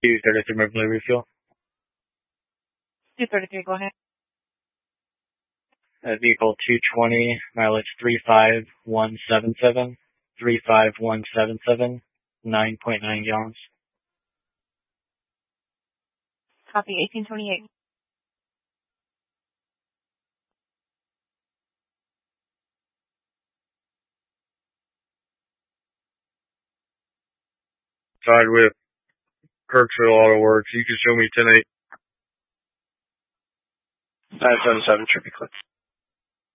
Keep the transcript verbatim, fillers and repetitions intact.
two thirty-three Mercury refuel. two thirty-three, go ahead. Uh, vehicle two twenty, mileage three five one seven seven, three five one seven seven, nine point nine gallons. Copy, eighteen twenty-eight. Side with Kirksville Auto Works. You can show me ten eight. nine seven seven, should be clear.